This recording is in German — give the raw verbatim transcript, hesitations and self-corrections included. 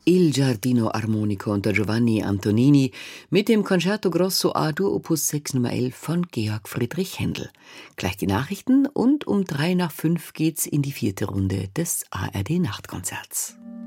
Il Giardino Armonico unter Giovanni Antonini mit dem Concerto Grosso A-Dur Opus sechs Nummer elf von Georg Friedrich Händel. Gleich die Nachrichten und um drei nach fünf geht's in die vierte Runde des A R D Nachtkonzerts.